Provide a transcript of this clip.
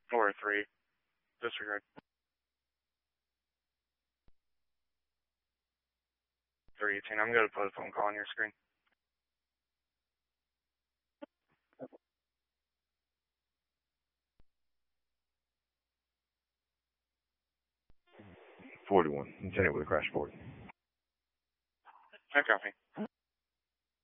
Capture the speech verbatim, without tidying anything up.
Or three. Disregard. three eighteen. I'm going to put a phone call on your screen. forty-one. Continue with a crash board. I copy.